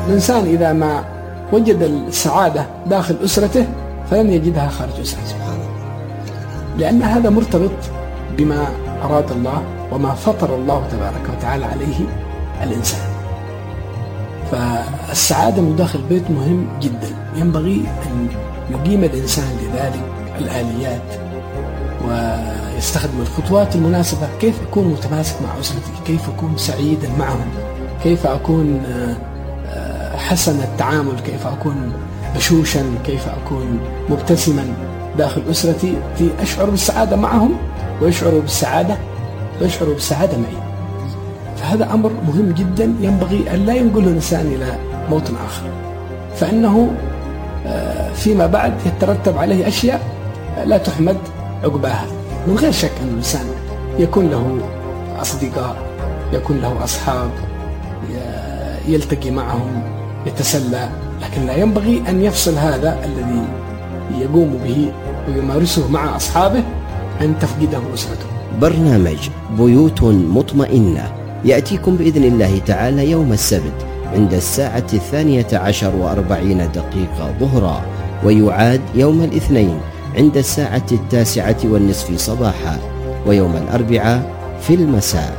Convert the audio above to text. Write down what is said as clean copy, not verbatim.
الإنسان إذا ما وجد السعادة داخل أسرته فلن يجدها خارج أسرته، لأن هذا مرتبط بما أراد الله وما فطر الله تبارك وتعالى عليه الإنسان. فالسعادة من داخل البيت مهم جدا، ينبغي أن يقيم الإنسان لذلك الآليات ويستخدم الخطوات المناسبة. كيف أكون متماسك مع أسرتي، كيف أكون سعيدا معهم، كيف أكون حسن التعامل، كيف أكون بشوشا، كيف أكون مبتسما داخل أسرتي، أشعر بالسعادة معهم ويشعروا بالسعادة معي. فهذا أمر مهم جدا، ينبغي أن لا ينقله الإنسان إلى موت آخر، فإنه فيما بعد يترتب عليه أشياء لا تحمد عقباها. من غير شك أن الإنسان يكون له أصدقاء، يكون له أصحاب يلتقي معهم يتسلى، لكن لا ينبغي أن يفصل هذا الذي يقوم به ويمارسه مع أصحابه أن تفقده أسرته. برنامج بيوت مطمئنة يأتيكم بإذن الله تعالى يوم السبت عند الساعة 12:40 ظهرا، ويعاد يوم الاثنين عند الساعة 9:30 صباحا، ويوم الأربعاء في المساء.